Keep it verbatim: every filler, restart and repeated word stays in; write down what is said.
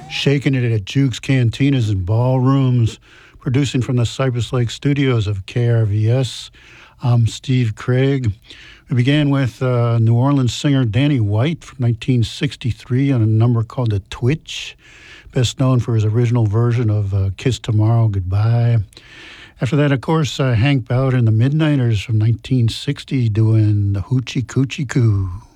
Shaking it at Jukes Cantinas and Ballrooms, producing from the Cypress Lake studios of K R V S. I'm Steve Craig. We began with uh, New Orleans singer Danny White from nineteen sixty-three on a number called The Twitch, best known for his original version of uh, Kiss Tomorrow Goodbye. After that, of course, uh, Hank Bowden and the Midnighters from nineteen sixty doing the Hoochie Coochie Coo.